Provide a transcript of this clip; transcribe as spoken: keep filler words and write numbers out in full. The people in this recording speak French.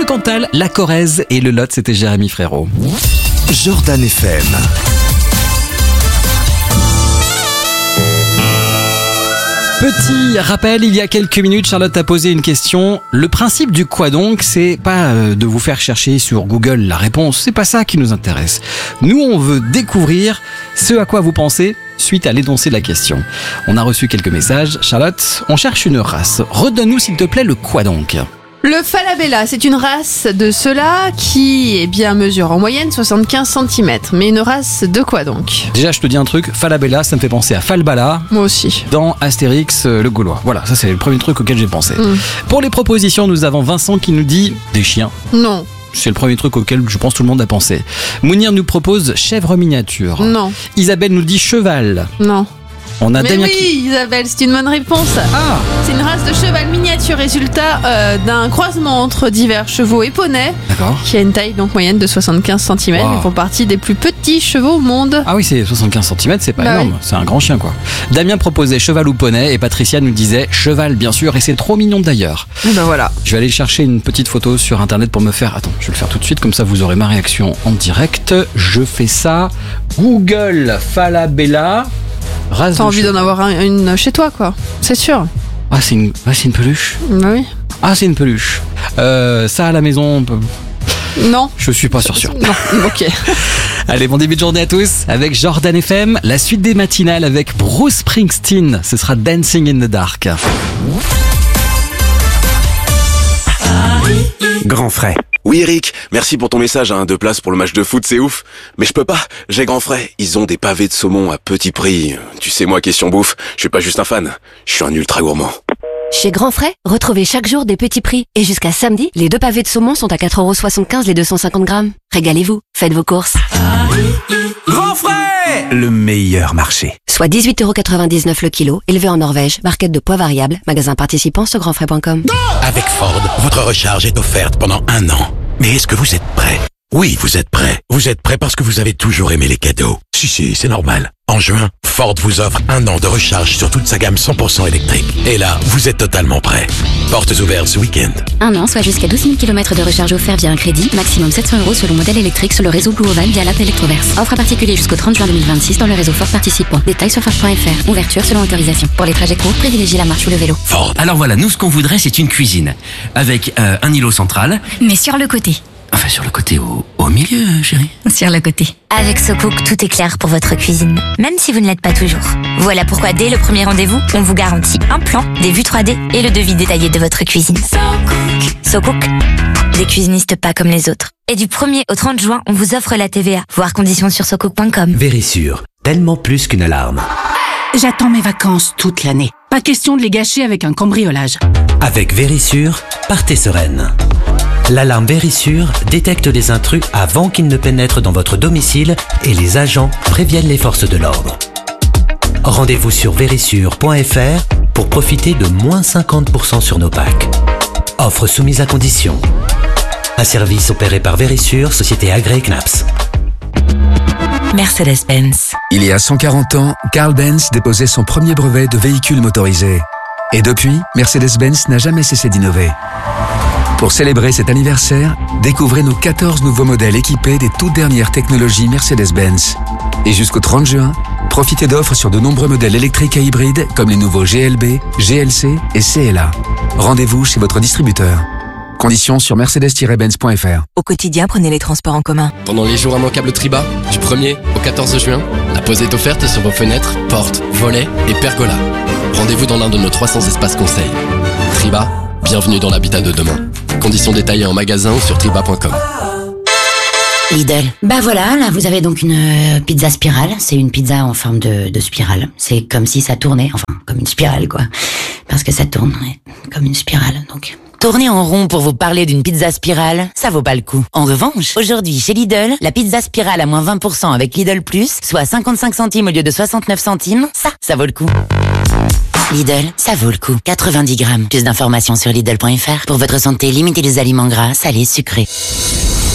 le Cantal, la Corrèze et le Lot, c'était Jérémy Frérot. Jordan F M. Petit rappel, il y a quelques minutes, Charlotte a posé une question. Le principe du quoi donc, c'est pas de vous faire chercher sur Google la réponse, c'est pas ça qui nous intéresse. Nous, on veut découvrir ce à quoi vous pensez suite à l'énoncé de la question. On a reçu quelques messages. Charlotte, on cherche une race. Redonne-nous s'il te plaît le quoi donc. Le Falabella, c'est une race de ceux-là qui eh bien, mesure en moyenne soixante-quinze centimètres. Mais une race de quoi donc ? Déjà, je te dis un truc, Falabella, ça me fait penser à Falbala. Moi aussi. Dans Astérix, euh, le Gaulois. Voilà, ça c'est le premier truc auquel j'ai pensé. Mm. Pour les propositions, nous avons Vincent qui nous dit des chiens. Non. C'est le premier truc auquel je pense tout le monde a pensé. Mounir nous propose chèvre miniature. Non. Isabelle nous dit cheval. Non. On a Mais Damien oui, qui... Isabelle, c'est une bonne réponse. Ah, C'est une race de cheval miniature, résultat euh, d'un croisement entre divers chevaux et poneys, d'accord. qui a une taille donc moyenne de soixante-quinze centimètres. Wow. Ils font partie des plus petits chevaux au monde. Ah oui, c'est soixante-quinze centimètres, c'est pas Bah énorme. oui. C'est un grand chien, quoi. Damien proposait cheval ou poney et Patricia nous disait cheval, bien sûr, et c'est trop mignon d'ailleurs. Et ben voilà. Je vais aller chercher une petite photo sur internet pour me faire... Attends, je vais le faire tout de suite, comme ça vous aurez ma réaction en direct. Je fais ça. Google Falabella. Race T'as de envie cheval. d'en avoir un- une chez toi, quoi. C'est sûr. Ah, c'est une... ah, c'est une peluche. Bah oui. Ah, c'est une peluche. Euh, ça à la maison, on peut- Non. je suis pas sûr sûr. Non. Ok. Allez, bon début de journée à tous avec Jordan F M. La suite des matinales avec Bruce Springsteen. Ce sera Dancing in the Dark. Grand frais. Oui Eric, merci pour ton message, hein. Deux places pour le match de foot, c'est ouf. Mais je peux pas, j'ai grand frais. Ils ont des pavés de saumon à petit prix. Tu sais moi, question bouffe, je suis pas juste un fan, je suis un ultra gourmand. Chez Grand Frais, retrouvez chaque jour des petits prix. Et jusqu'à samedi, les deux pavés de saumon sont à quatre euros soixante-quinze les deux cent cinquante grammes. Régalez-vous, faites vos courses. Grand frais. Le meilleur marché. Soit dix-huit euros quatre-vingt-dix-neuf le kilo, élevé en Norvège, barquette de poids variable, magasin participant sur grand frais point com. Avec Ford, votre recharge est offerte pendant un an. Mais est-ce que vous êtes prêt ? Oui, vous êtes prêt. Vous êtes prêt parce que vous avez toujours aimé les cadeaux. Si, si, c'est normal. En juin, Ford vous offre un an de recharge sur toute sa gamme cent pour cent électrique. Et là, vous êtes totalement prêt. Portes ouvertes ce week-end. Un an, soit jusqu'à douze mille kilomètres de recharge offert via un crédit, maximum sept cents euros selon modèle électrique sur le réseau Blue Oval via l'app Electroverse. Offre à particulier jusqu'au trente juin deux mille vingt-six dans le réseau Ford participant. Détails sur Ford point F R. Ouverture selon autorisation. Pour les trajets courts, privilégiez la marche ou le vélo. Ford. Alors voilà, nous ce qu'on voudrait c'est une cuisine avec euh, un îlot central, Mais sur le côté. enfin sur le côté au, au milieu, chérie. Sur le côté. Avec SoCook, tout est clair pour votre cuisine, même si vous ne l'êtes pas toujours. Voilà pourquoi dès le premier rendez-vous, on vous garantit un plan, des vues trois D et le devis détaillé de votre cuisine. SoCook. SoCook, des cuisinistes pas comme les autres. Et du premier au trente juin, on vous offre la T V A. Voir conditions sur socook point com. Vérissure, tellement plus qu'une alarme. J'attends mes vacances toute l'année. Pas question de les gâcher avec un cambriolage. Avec Vérissure, partez sereine. L'alarme Vérissure détecte les intrus avant qu'ils ne pénètrent dans votre domicile et les agents préviennent les forces de l'ordre. Rendez-vous sur vérissure point F R pour profiter de moins cinquante pour cent sur nos packs. Offre soumise à condition. Un service opéré par Vérissure, société agréée C N A P S. Mercedes-Benz. Il y a cent quarante ans, Carl Benz déposait son premier brevet de véhicule motorisé. Et depuis, Mercedes-Benz n'a jamais cessé d'innover. Pour célébrer cet anniversaire, découvrez nos quatorze nouveaux modèles équipés des toutes dernières technologies Mercedes-Benz. Et jusqu'au trente juin, profitez d'offres sur de nombreux modèles électriques et hybrides comme les nouveaux G L B, G L C et C L A. Rendez-vous chez votre distributeur. Conditions sur mercedes tiret benz point F R. Au quotidien, prenez les transports en commun. Pendant les jours immanquables Triba, du premier au quatorze juin, la pause est offerte sur vos fenêtres, portes, volets et pergolas. Rendez-vous dans l'un de nos trois cents espaces conseils. Triba, bienvenue dans l'habitat de demain. Conditions détaillées en magasin ou sur triba point com. Lidl. Bah voilà, là vous avez donc une euh, pizza spirale. C'est une pizza en forme de, de spirale. C'est comme si ça tournait, enfin comme une spirale quoi. Parce que ça tourne, ouais, comme une spirale donc. Tourner en rond pour vous parler d'une pizza spirale, ça vaut pas le coup. En revanche, aujourd'hui chez Lidl, la pizza spirale à moins vingt pour cent avec Lidl Plus, soit cinquante-cinq centimes au lieu de soixante-neuf centimes, ça, ça vaut le coup. Lidl, ça vaut le coup. quatre-vingt-dix grammes. Plus d'informations sur Lidl point F R. Pour votre santé, limitez les aliments gras, salés, sucrés.